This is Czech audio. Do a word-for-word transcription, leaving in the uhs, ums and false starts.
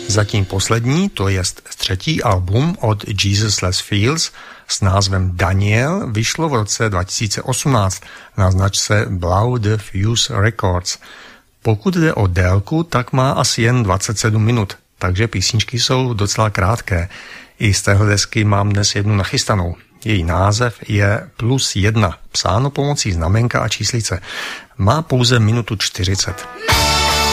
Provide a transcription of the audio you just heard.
Zatím poslední, to je třetí album od Jesus Les Fields s názvem Daniel, vyšlo v roce dva tisíce osmnáct na značce Blau de Fuse Records. Pokud jde o délku, tak má asi jen dvacet sedm minut, takže písničky jsou docela krátké. I z téhle desky mám dnes jednu nachystanou. Její název je Plus jedna, psáno pomocí znamenka a číslice. Má pouze minutu čtyřicet.